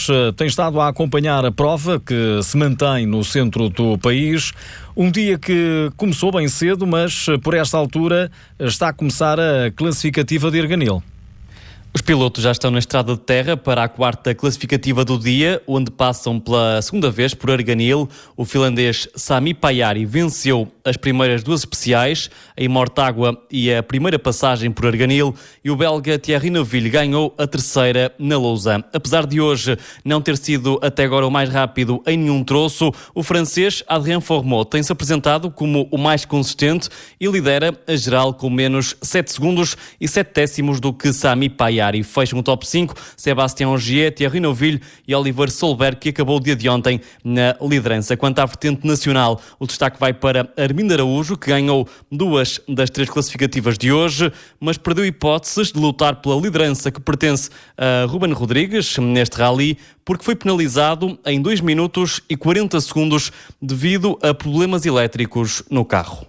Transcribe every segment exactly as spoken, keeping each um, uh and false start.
Gonçalves tem estado a acompanhar a prova que se mantém no centro do país. Um dia que começou bem cedo, mas por esta altura está a começar a classificativa de Arganil. Os pilotos já estão na estrada de terra para a quarta classificativa do dia, onde passam pela segunda vez por Arganil. O finlandês Sami Pajari venceu as primeiras duas especiais, em Mortágua e a primeira passagem por Arganil, e o belga Thierry Neuville ganhou a terceira na Lousa. Apesar de hoje não ter sido até agora o mais rápido em nenhum troço, o francês Adrien Fourmaux tem-se apresentado como o mais consistente e lidera a geral com menos sete segundos e sete décimos do que Sami Pajari. E fecham o top cinco Sébastien Ogier, Thierry Neuville e Oliver Solberg, que acabou o dia de ontem na liderança. Quanto à vertente nacional, o destaque vai para Armindo Araújo, que ganhou duas das três classificativas de hoje, mas perdeu hipóteses de lutar pela liderança que pertence a Ruben Rodrigues neste rally, porque foi penalizado em dois minutos e quarenta segundos devido a problemas elétricos no carro.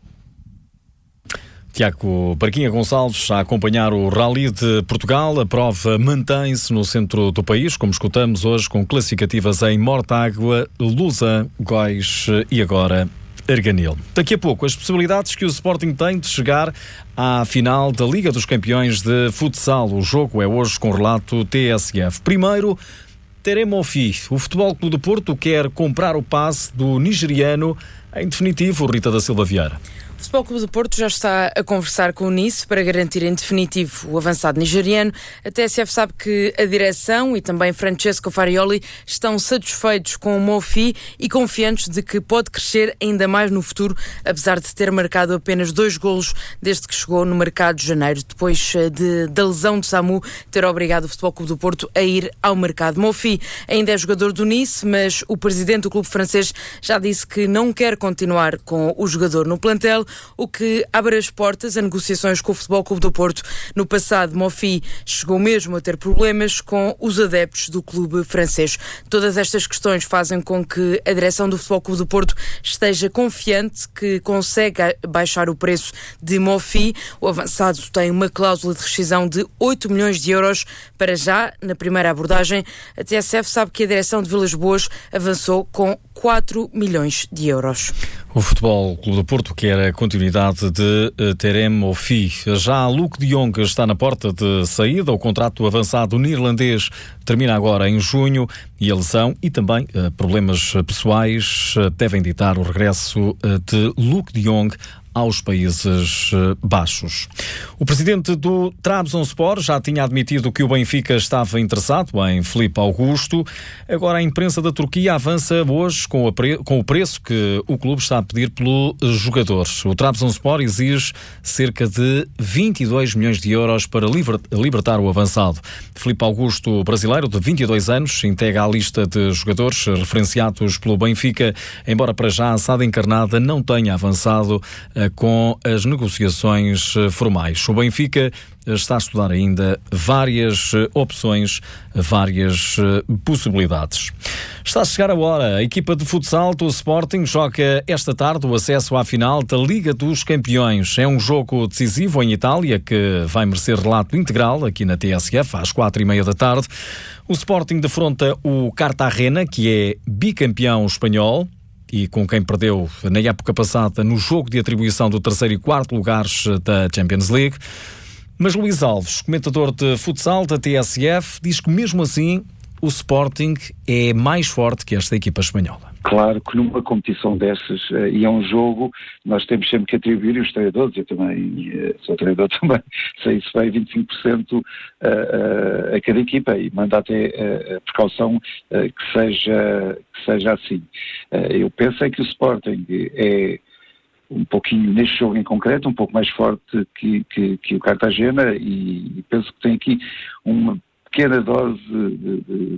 Tiago Barquinha Gonçalves a acompanhar o Rally de Portugal. A prova mantém-se no centro do país, como escutamos hoje, com classificativas em Mortágua, Lousa, Góis e agora Arganil. Daqui a pouco, as possibilidades que o Sporting tem de chegar à final da Liga dos Campeões de Futsal. O jogo é hoje com relato T S F. Primeiro, Terem Ofi. O Futebol Clube do Porto quer comprar o passe do nigeriano. Em definitivo, Rita da Silva Vieira. O Futebol Clube do Porto já está a conversar com o Nice para garantir em definitivo o avançado nigeriano. A T S F sabe que a direção e também Francesco Farioli estão satisfeitos com o Mofi e confiantes de que pode crescer ainda mais no futuro, apesar de ter marcado apenas dois golos desde que chegou no mercado de janeiro, depois de, da lesão de Samu ter obrigado o Futebol Clube do Porto a ir ao mercado. Mofi ainda é jogador do Nice, mas o presidente do clube francês já disse que não quer continuar com o jogador no plantel, o que abre as portas a negociações com o Futebol Clube do Porto. No passado, Mofi chegou mesmo a ter problemas com os adeptos do clube francês. Todas estas questões fazem com que a direção do Futebol Clube do Porto esteja confiante que consegue baixar o preço de Mofi. O avançado tem uma cláusula de rescisão de oito milhões de euros. Para já, na primeira abordagem, a T S F sabe que a direção de Vilas Boas avançou com quatro milhões de euros. O Futebol Clube do Porto quer a continuidade de uh, Terem Ofi. Já Luke de Jong está na porta de saída. O contrato avançado neerlandês termina agora em junho e a lesão e também uh, problemas pessoais uh, devem ditar o regresso uh, de Luke de Jong aos Países Baixos. O presidente do Trabzonspor já tinha admitido que o Benfica estava interessado em Filipe Augusto. Agora a imprensa da Turquia avança hoje com, a pre... com o preço que o clube está a pedir pelo jogador. O Trabzonspor exige cerca de vinte e dois milhões de euros para liber... libertar o avançado. Filipe Augusto, brasileiro de vinte e dois anos, integra a lista de jogadores referenciados pelo Benfica, embora para já a S A D encarnada não tenha avançado com as negociações formais. O Benfica está a estudar ainda várias opções, várias possibilidades. Está a chegar a hora. A equipa de futsal do Sporting joga esta tarde o acesso à final da Liga dos Campeões. É um jogo decisivo em Itália que vai merecer relato integral aqui na T S F às quatro e meia da tarde. O Sporting defronta o Cartagena, que é bicampeão espanhol e com quem perdeu na época passada no jogo de atribuição do terceiro e quarto lugares da Champions League. Mas Luís Alves, comentador de futsal da T S F, diz que mesmo assim o Sporting é mais forte que esta equipa espanhola. Claro que numa competição dessas, e é um jogo, nós temos sempre que atribuir, e os treinadores, eu também sou treinador também, sei isso bem, vinte e cinco por cento a, a, a cada equipa, e manda até a, a precaução que seja, que seja assim. Eu penso é que o Sporting é um pouquinho, neste jogo em concreto, um pouco mais forte que, que, que o Cartagena, e, e penso que tem aqui uma pequena dose de, de, de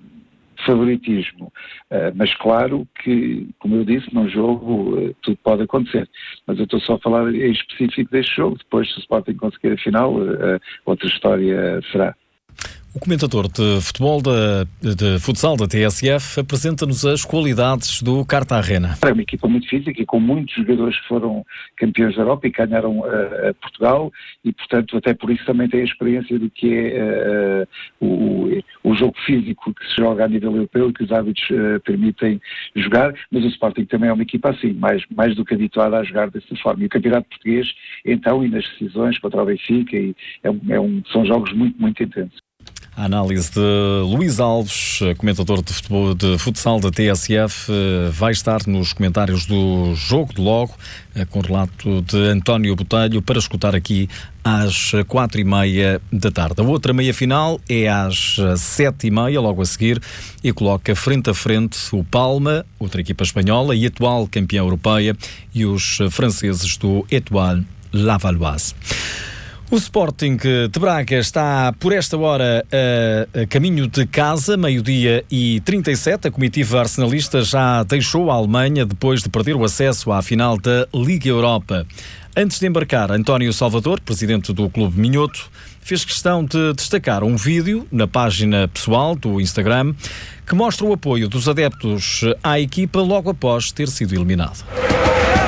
favoritismo, uh, mas claro que, como eu disse, num jogo uh, tudo pode acontecer, mas eu estou só a falar em específico deste jogo. Depois, se o Sporting conseguir a final, uh, outra história será. O comentador de futebol da, de futsal da T S F apresenta-nos as qualidades do Cartagena. É uma equipa muito física e com muitos jogadores que foram campeões da Europa e ganharam uh, a Portugal e, portanto, até por isso também tem a experiência do que é uh, o, o jogo físico que se joga a nível europeu e que os árbitros uh, permitem jogar, mas o Sporting também é uma equipa assim, mais, mais do que habituada a jogar dessa forma. E o Campeonato Português, então, e nas decisões contra o Benfica, e é um, é um, são jogos muito, muito intensos. A análise de Luís Alves, comentador de, futebol, de futsal da T S F, vai estar nos comentários do jogo de logo, com relato de António Botelho, para escutar aqui às quatro e meia da tarde. A outra meia-final é às sete e meia, logo a seguir, e coloca frente a frente o Palma, outra equipa espanhola e atual campeã europeia, e os franceses do Étoile Lavalloise. O Sporting de Braga está, por esta hora, a, a caminho de casa, meio-dia e trinta e sete. A comitiva arsenalista já deixou a Alemanha depois de perder o acesso à final da Liga Europa. Antes de embarcar, António Salvador, presidente do Clube Minhoto, fez questão de destacar um vídeo na página pessoal do Instagram que mostra o apoio dos adeptos à equipa logo após ter sido eliminado.